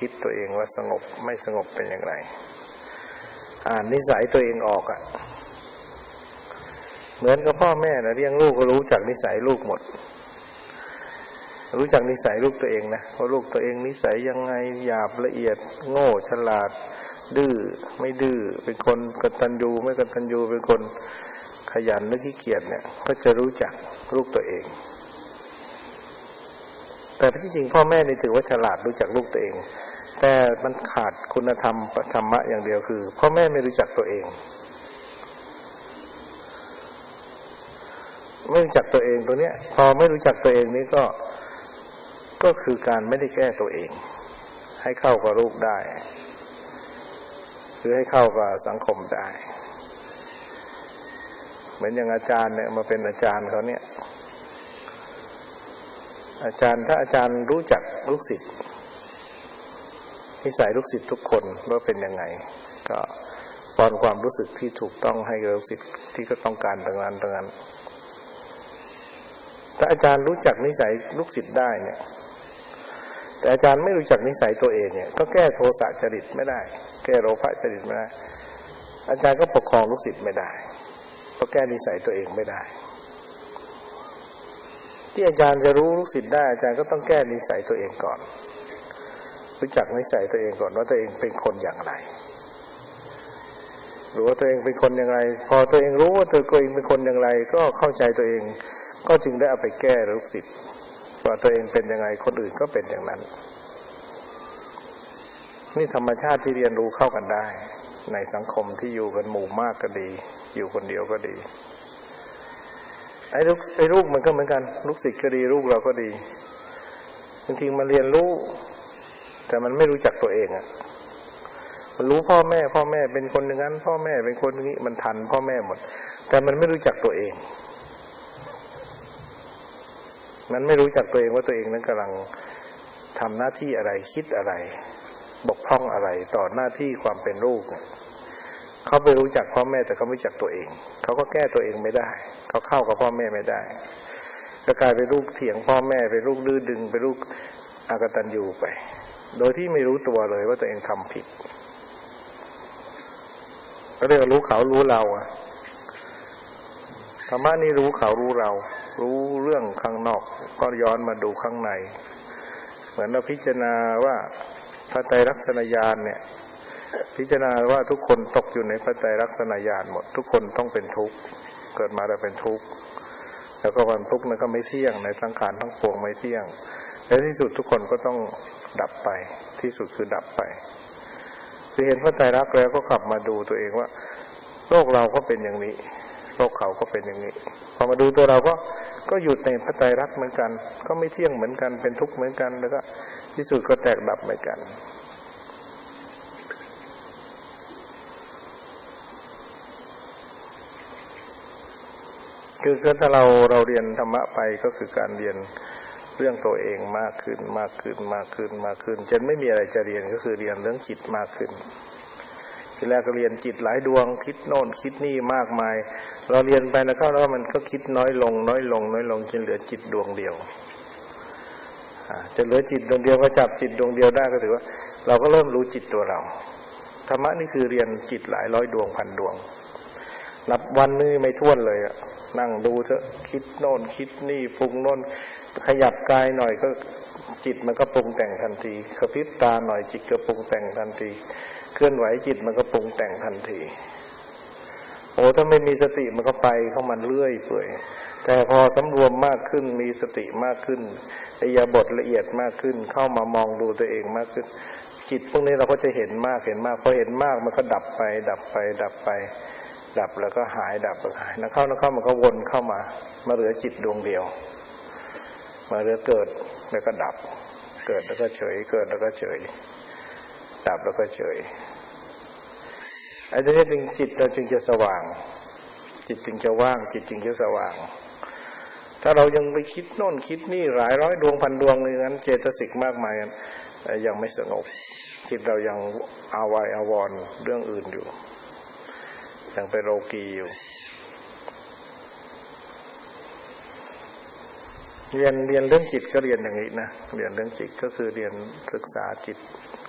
คิดตัวเองว่าสงบไม่สงบเป็นอย่างไรอ่านนิสัยตัวเองออกเหมือนกับพ่อแม่นะเลี้ยงลูกก็รู้จักนิสัยลูกหมดรู้จักนิสัยลูกตัวเองนะว่าลูกตัวเองนิสัยยังไงหยาบละเอียดโง่ฉลาดดื้อไม่ดื้อเป็นคนกตัญญูไม่กตัญญูเป็นคนขยันหรือขี้เกียจเนี่ยก็จะรู้จักลูกตัวเองแต่ที่จริงพ่อแม่นี่ถือว่าฉลาดรู้จักลูกตัวเองแต่มันขาดคุณธรรมธรรมะอย่างเดียวคือพ่อแม่ไม่รู้จักตัวเองไม่รู้จักตัวเองตัวเนี้ยพอไม่รู้จักตัวเองนี่ก็คือการไม่ได้แก้ตัวเองให้เข้ากับลูกได้หรือให้เข้ากับสังคมได้เหมือนอย่างอาจารย์เนี่ยมาเป็นอาจารย์เขาเนี่ยอาจารย์ถ้าอาจารย์รู้จักลูกศิษย์นิสัยลูกศิษย์ทุกคนว่าเป็นยังไงก็ป้อนความรู้สึกที่ถูกต้องให้กับลูกศิษย์ที่ก็ต้องการตรงนั้นถ้าอาจารย์รู้จักนิสัยลูกศิษย์ได้เนี่ยแต่อาจารย์ไม่รู้จักนิสัยตัวเองเนี่ยก็แก้โทสะจริตไม่ได้แก้โลภะจริตไม่ได้อาจารย์ก็ปกครองลูกศิษย์ไม่ได้เพราะแก้นิสัยตัวเองไม่ได้ที่อาจารย์จะรู้ลูกศิษย์ได้อาจารย์ก็ต้องแก้นิสัยตัวเองก่อนรู้จักนิสัยตัวเองก่อนว่าตัวเองเป็นคนอย่างไรหรือว่าตัวเองเป็นคนอย่างไรพอตัวเองรู้ว่าตัวเองเป็นคนอย่างไรก็เข้าใจตัวเองก็จึงได้เอาไปแก้ลูกศิษย์ว่าตัวเองเป็นยังไงคนอื่นก็เป็นอย่างนั้นนี่ธรรมชาติที่เรียนรู้เข้ากันได้ในสังคมที่อยู่กันหมู่มากก็ดีอยู่คนเดียวก็ดีไอ้ลูกมันก็เหมือนกันลูกศิษย์ก็ดีลูกเราก็ดีบางทีมันเรียนรู้แต่มันไม่รู้จักตัวเองมันรู้พ่อแม่เป็นคนอย่างนั้นพ่อแม่เป็นคนอย่างนี้มันทันพ่อแม่หมดแต่มันไม่รู้จักตัวเองมันไม่รู้จักตัวเองว่าตัวเองนั้นกำลังทำหน้าที่อะไรคิดอะไรบกพร่องอะไรต่อหน้าที่ความเป็นลูกเขาไปรู้จักพ่อแม่แต่เขาไม่รู้จักตัวเองเขาก็แก้ตัวเองไม่ได้เขาเข้ากับพ่อแม่ไม่ได้ก็กลายเป็นลูกเถียงพ่อแม่เป็นลูกดื้อดึงเป็นลูกอกตัญญูไปโดยที่ไม่รู้ตัวเลยว่าตัวเองทำผิดก็เรียกว่ารู้เขารู้เราธรรมะนี่รู้เขารู้เรารู้เรื่องข้างนอกก็ย้อนมาดูข้างในเหมือนเราพิจารณาว่าพระไตรลักษณญาณเนี่ยพิจารณาว่าทุกคนตกอยู่ในพระไตรลักษณญาณหมดทุกคนต้องเป็นทุกข์เกิดมาแล้วเป็นทุกข์แล้วก็ความทุกข์นั้นก็ไม่เที่ยงในสังขารทั้งปวงไม่เที่ยงในที่สุดทุกคนก็ต้องดับไปที่สุดคือดับไปคือเห็นพระไตรลักษณ์แล้วก็กลับมาดูตัวเองว่าโลกเราก็เป็นอย่างนี้โลกเขาก็เป็นอย่างนี้พอมาดูตัวเราก็หยุดในพระไตรลักษณ์เหมือนกันก็ไม่เที่ยงเหมือนกันเป็นทุกข์เหมือนกันแล้วก็ที่สุดก็แตกดับเหมือนกันคือถ้าเราเรียนธรรมะไปก็คือการเรียนเรื่องตัวเองมากขึ้นจนไม่มีอะไรจะเรียนก็คือเรียนเรื่องจิตมากขึ้นทีแรกก็เรียนจิตหลายดวงคิดโน่นคิดนี่มากมายเราเรียนไปแล้วมันก็คิดน้อยลงจนเหลือจิตดวงเดียวจะเหลือจิตดวงเดียวก็จับจิตดวงเดียวได้ก็ถือว่าเราก็เริ่มรู้จิตตัวเราธรรมะนี่คือเรียนจิตหลายร้อยดวงพันดวงนับวันนึงไม่ถ้วนเลยนั่งดูเถอะคิดโน่นคิดนี่ปรุงโน่นขยับกายหน่อยก็จิตมันก็ปรุงแต่งทันทีกระพริบตาหน่อยจิตก็ปรุงแต่งทันทีเคลื่อนไหวจิตมันก็ปรุงแต่งทันทีโอ้ถ้าไม่มีสติมันก็ไปของมันเรื่อยเปื่อยแต่พอสำรวมมากขึ้นมีสติมากขึ้นอิริยาบถละเอียดมากขึ้นเข้ามามองดูตัวเองมากขึ้นจิตพวกนี้เราก็จะเห็นมากพอเห็นมากมันก็ดับไปดับแล้วก็หายดับแล้วหายแล้วเข้ามันก็วนเข้ามาเหลือจิตดวงเดียวมาเหลือเกิดแล้วก็ดับเกิดแล้วก็เฉยเกิดแล้วก็เฉยดับแล้วก็เฉยไอ้ตัวนี้จิตเราจึงจะสว่างจิตจึงจะว่างจิตจึงจะสว่างถ้าเรายังไปคิดโน่นคิดนี่หลายร้อยดวงพันดวงเลยงั้นเจตสิกมากมายยังไม่สงบจิตเรายังอาวรณ์เรื่องอื่นอยู่ยังเป็นโลกีอยู่เรียนเรื่องจิตก็เรียนอย่างนี้นะเรียนเรื่องจิตก็คือเรียนศึกษาจิต